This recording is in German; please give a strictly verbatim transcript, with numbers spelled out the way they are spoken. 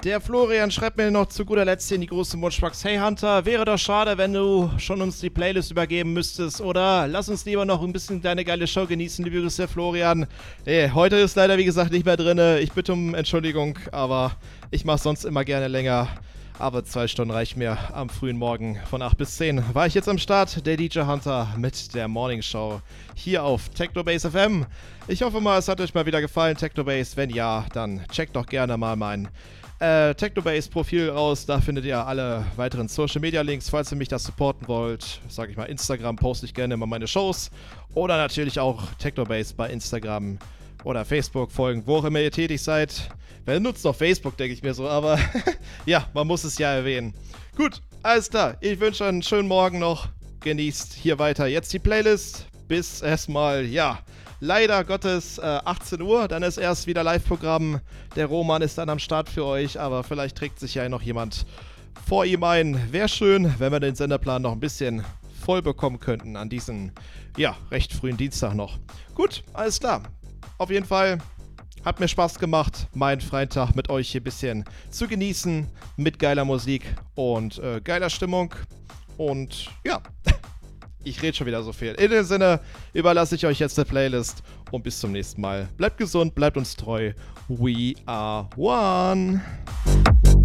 Der Florian schreibt mir noch zu guter Letzt hier in die große Mutschwachs. Hey Hunter, wäre doch schade, wenn du schon uns die Playlist übergeben müsstest. Oder lass uns lieber noch ein bisschen deine geile Show genießen, liebe Grüße, Florian. Nee, heute ist leider, wie gesagt, nicht mehr drin. Ich bitte um Entschuldigung, aber ich mache sonst immer gerne länger. Aber zwei Stunden reicht mir am frühen Morgen von acht bis zehn. War ich jetzt am Start, der D J Hunter mit der Morning Show hier auf Technobase F M. Ich hoffe mal, es hat euch mal wieder gefallen, Technobase. Wenn ja, dann checkt doch gerne mal mein äh, Technobase-Profil aus. Da findet ihr alle weiteren Social-Media-Links, falls ihr mich da supporten wollt. Sag ich mal, Instagram poste ich gerne immer meine Shows. Oder natürlich auch Technobase bei Instagram oder Facebook folgen, wo auch immer ihr tätig seid. Wer nutzt noch Facebook, denke ich mir so, aber ja, man muss es ja erwähnen. Gut, alles klar. Ich wünsche einen schönen Morgen noch. Genießt hier weiter jetzt die Playlist. Bis erstmal, ja, leider Gottes äh, achtzehn Uhr. Dann ist erst wieder Live-Programm. Der Roman ist dann am Start für euch, aber vielleicht trägt sich ja noch jemand vor ihm ein. Wäre schön, wenn wir den Senderplan noch ein bisschen voll bekommen könnten an diesem, ja, recht frühen Dienstag noch. Gut, alles klar. Auf jeden Fall hat mir Spaß gemacht, meinen freien Tag mit euch hier ein bisschen zu genießen, mit geiler Musik und äh, geiler Stimmung. Und ja, ich rede schon wieder so viel. In dem Sinne überlasse ich euch jetzt eine Playlist und bis zum nächsten Mal. Bleibt gesund, bleibt uns treu. We are one.